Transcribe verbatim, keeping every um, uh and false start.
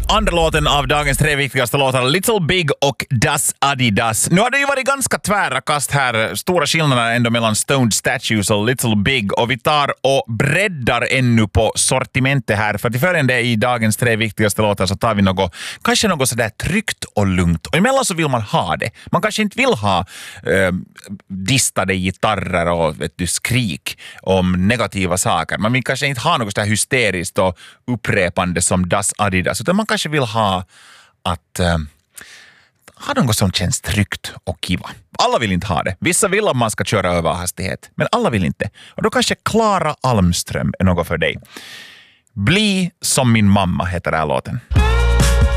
andra låten av dagens tre viktigaste låtar, Little Big och Das Adidas. Nu har det ju varit ganska tvära kast här, stora skillnader ändå mellan Stoned Statues och Little Big, och vi tar och breddar ännu på sortimentet här, för att i förrän i dagens tre viktigaste låtar så tar vi något, kanske något sådär tryggt och lugnt, och emellan så vill man ha det. Man kanske inte vill ha eh, distade gitarrer och vet du, skrik om negativa saker. Man vill kanske inte ha något sådär hysteriskt och upprepande som Das Adidas, utan man kanske vill ha att äh, ha något som känns tryggt och kiva. Alla vill inte ha det. Vissa vill att man ska köra över hastighet, men alla vill inte. Och då kanske Klara Almström är något för dig. Bli som min mamma heter den här låten.